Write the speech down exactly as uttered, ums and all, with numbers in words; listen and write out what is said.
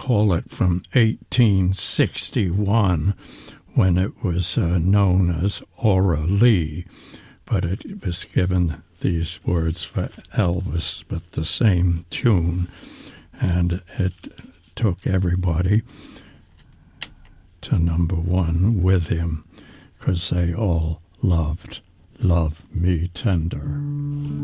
recall it from eighteen sixty-one when it was uh, known as Aura Lee, but it was given these words for Elvis, but the same tune, and it took everybody to number one with him because they all loved Love Me Tender.